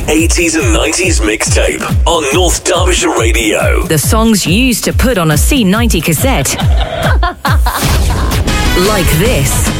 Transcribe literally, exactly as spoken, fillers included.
eighties and nineties mixtape on North Derbyshire Radio. The songs you used to put on a C ninety cassette. Like this.